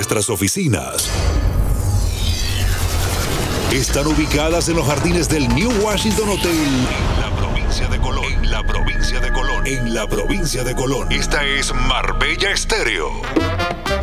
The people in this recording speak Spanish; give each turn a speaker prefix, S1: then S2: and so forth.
S1: Nuestras oficinas están ubicadas en los jardines del New Washington Hotel, en la provincia de Colón. En la provincia de Colón. Esta es Marbella Estéreo.